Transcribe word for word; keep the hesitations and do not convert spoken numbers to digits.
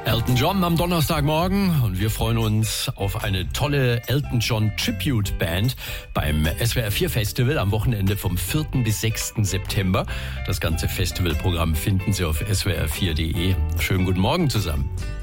Elton John am Donnerstagmorgen und wir freuen uns auf eine tolle Elton John Tribute Band beim S W R vier Festival am Wochenende vom vierten bis sechsten September. Das ganze Festivalprogramm finden Sie auf S W R vier Punkt de. Schönen guten Morgen zusammen.